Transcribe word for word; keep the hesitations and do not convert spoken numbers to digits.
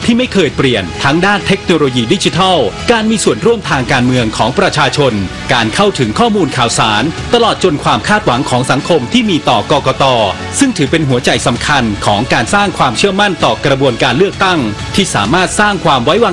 ที่ไม่เคยเปลี่ยนทั้งด้านเทคโนโลยีดิจิทัลการมีส่วนร่วมทางการเมืองของประชาชนการเข้าถึงข้อมูลข่าวสารตลอดจนความคาดหวังของสังคมที่มีต่อกกต.ซึ่งถือเป็นหัวใจสำคัญของการสร้างความเชื่อมั่นต่อกระบวนการเลือกตั้งที่สามารถสร้างความไว้วาง